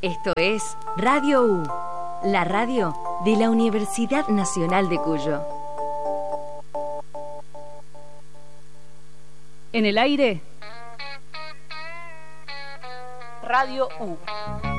Esto es Radio U, la radio de la Universidad Nacional de Cuyo. En el aire, Radio U.